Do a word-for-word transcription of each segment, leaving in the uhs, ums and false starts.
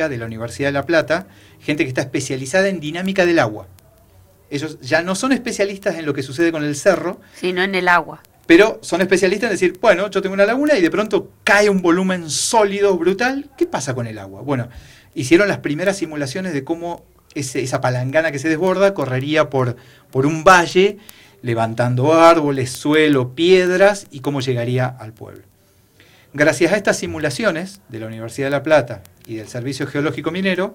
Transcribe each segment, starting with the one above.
de la Universidad de La Plata, gente que está especializada en dinámica del agua. Ellos ya no son especialistas en lo que sucede con el cerro, sino en el agua. Pero son especialistas en decir, bueno, yo tengo una laguna y de pronto cae un volumen sólido, brutal. ¿Qué pasa con el agua? Bueno, hicieron las primeras simulaciones de cómo ese, esa palangana que se desborda correría por, por un valle, levantando árboles, suelo, piedras, y cómo llegaría al pueblo. Gracias a estas simulaciones de la Universidad de La Plata y del Servicio Geológico Minero,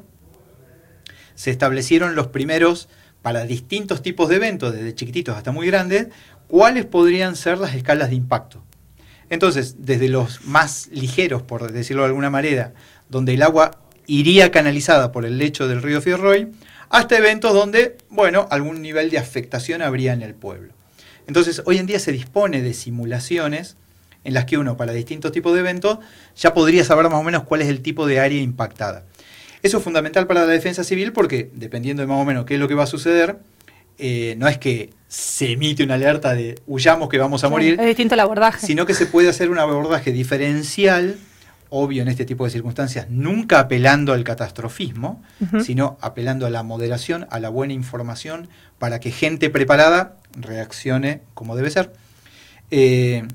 se establecieron los primeros, para distintos tipos de eventos, desde chiquititos hasta muy grandes, cuáles podrían ser las escalas de impacto. Entonces, desde los más ligeros, por decirlo de alguna manera, donde el agua iría canalizada por el lecho del río Fierroy, hasta eventos donde, bueno, algún nivel de afectación habría en el pueblo. Entonces, hoy en día se dispone de simulaciones en las que uno, para distintos tipos de eventos, ya podría saber más o menos cuál es el tipo de área impactada. Eso es fundamental para la defensa civil porque, dependiendo de más o menos qué es lo que va a suceder, eh, no es que se emite una alerta de huyamos que vamos a morir. Es distinto el abordaje. Sino que se puede hacer un abordaje diferencial, obvio en este tipo de circunstancias, nunca apelando al catastrofismo, uh-huh. sino apelando a la moderación, a la buena información, para que gente preparada reaccione como debe ser. Eh,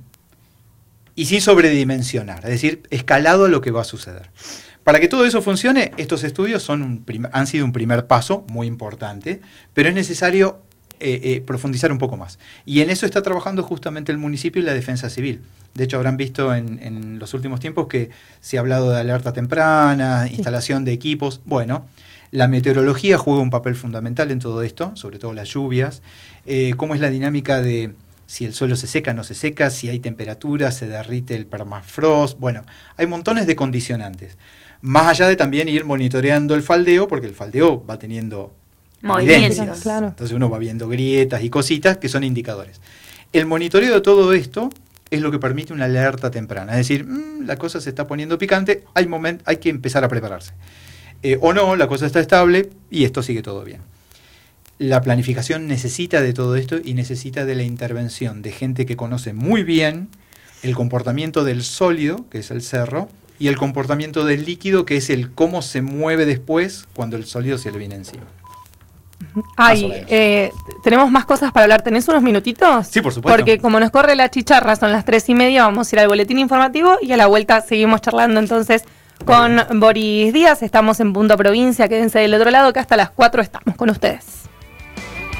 y sin sobredimensionar, es decir, escalado a lo que va a suceder. Para que todo eso funcione, estos estudios son un prim- han sido un primer paso muy importante, pero es necesario eh, eh, profundizar un poco más. Y en eso está trabajando justamente el municipio y la defensa civil. De hecho, habrán visto en, en los últimos tiempos que se ha hablado de alerta temprana, sí. instalación de equipos. Bueno, la meteorología juega un papel fundamental en todo esto, sobre todo las lluvias. Eh, cómo es la dinámica de si el suelo se seca, no se seca, si hay temperatura, se derrite el permafrost. Bueno, hay montones de condicionantes. Más allá de también ir monitoreando el faldeo, porque el faldeo va teniendo evidencias. Claro. Entonces uno va viendo grietas y cositas que son indicadores. El monitoreo de todo esto es lo que permite una alerta temprana. Es decir, mmm, la cosa se está poniendo picante, hay, moment, hay que empezar a prepararse. Eh, o no, la cosa está estable y esto sigue todo bien. La planificación necesita de todo esto y necesita de la intervención de gente que conoce muy bien el comportamiento del sólido, que es el cerro, y el comportamiento del líquido, que es el cómo se mueve después cuando el sólido se le viene encima. Ay, eh, tenemos más cosas para hablar. ¿Tenés unos minutitos? Sí, por supuesto. Porque como nos corre la chicharra, son las tres y media, vamos a ir al boletín informativo y a la vuelta seguimos charlando entonces con Boris Díaz. Estamos en Punto Provincia, quédense del otro lado que hasta las cuatro estamos con ustedes.